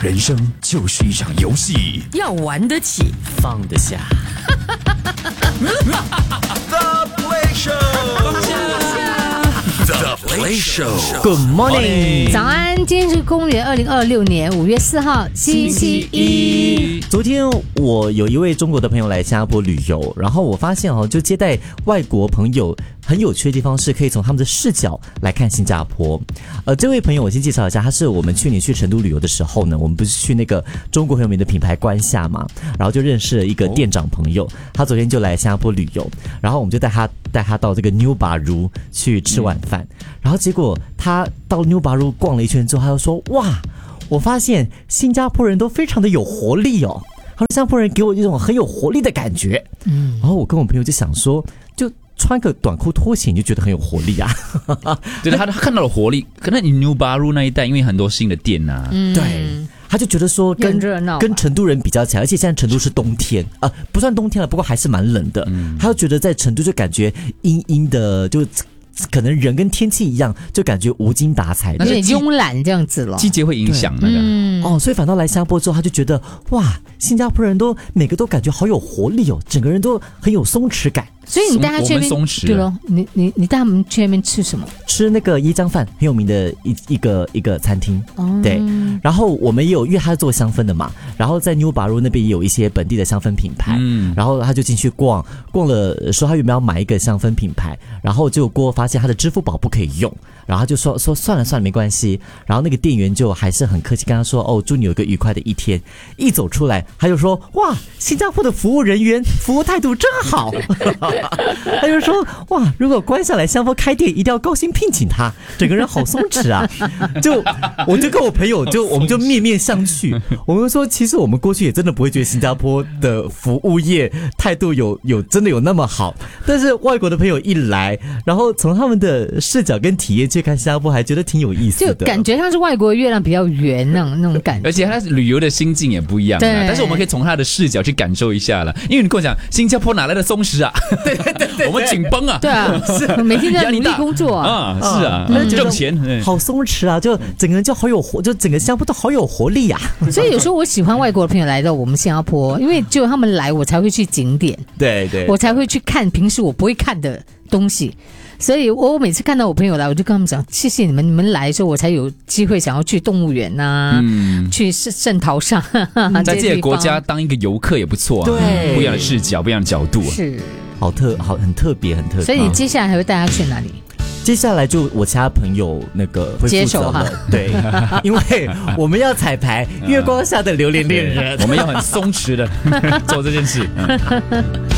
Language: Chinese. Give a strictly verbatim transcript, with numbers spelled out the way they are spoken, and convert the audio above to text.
人生就是一场游戏， 要玩得起， 放得下。 The Play Show， The Play Show。Good morning， 早安，今天是公元二零二六年五月四号，星期一。 昨天我有一位中国的朋友来新加坡旅游，然后我发现哦，就接待外国朋友很有趣的地方是可以从他们的视角来看新加坡。呃，这位朋友我先介绍一下，他是我们去年去成都旅游的时候呢，我们不是去那个中国很有名的品牌关夏嘛，然后就认识了一个店长朋友，他昨天就来新加坡旅游，然后我们就带他带他到这个 New Baru 去吃晚饭，嗯、然后结果他到 New Baru 逛了一圈之后，他就说哇，我发现新加坡人都非常的有活力哦。他说新加坡人给我一种很有活力的感觉，嗯，然后我跟我朋友就想说，就穿个短裤拖鞋你就觉得很有活力啊。 对，他他看到了活力，可能你 New Baru 那一带因为很多新的店啊， 嗯、 对，他就觉得说跟跟成都人比较起来，而且现在成都是冬天啊、呃，不算冬天了，不过还是蛮冷的，嗯、他就觉得在成都就感觉阴阴的，就可能人跟天气一样，就感觉无精打采的， 有点慵懒这样子了。 季节会影响那个、 嗯、 哦，所以反倒来新加坡之后，他就觉得哇，新加坡人都每个都感觉好有活力哦，整个人都很有松弛感。 所以你带他去那边， 松弛对咯，你你你带他们去那边吃什么？ 吃那个椰浆饭，很有名的一一个一个餐厅。哦，对。然后我们也有，因为他是做香氛的嘛，然后在 New Baru 那边也有一些本地的香氛品牌。嗯，然后他就进去逛，逛了说他原本要买一个香氛品牌，然后结果过后发现他的支付宝不可以用，然后他就说说算了算了没关系，然后那个店员就还是很客气跟他说哦，祝你有个愉快的一天。一走出来他就说哇，新加坡的服务人员服务态度真好。他就说哇，如果关下来新加坡开店，一定要高薪聘请他，整个人好松弛啊。就我就跟我朋友就我们就面面相觑，我们说其实我们过去也真的不会觉得新加坡的服务业态度有有真的有那么好，但是外国的朋友一来，然后从他们的视角跟体验去看新加坡，还觉得挺有意思的， 就感觉像是外国的月亮比较圆那种那种感觉， 而且他旅游的心境也不一样啊。但是我们可以从他的视角去感受一下了，因为你跟我讲新加坡哪来的松弛啊？对对对对，我们紧绷啊， 对啊，是每天在努力工作啊，啊是啊，嗯、挣钱， 好松弛啊，就整个人就好有活，就整个新加坡都好有活力啊。 所以有时候我喜欢外国的朋友来到我们新加坡，因为只有他们来，我才会去景点， 对对， 我才会去看平时我不会看的东西。所以我每次看到我朋友来，我就跟他们讲，谢谢你们，你们来的时候我才有机会想要去动物园呐、嗯，去圣淘沙、嗯， 在自己的国家当一个游客也不错啊， 对， 不一样的视角，不一样的角度、啊， 是， 好特好很特别，很特别。 所以你接下来还会带他去哪里？ 接下来就我其他朋友那个会接手哈， 对，因为我们要彩排月光下的榴莲恋人， 我们要很松弛的做这件事。嗯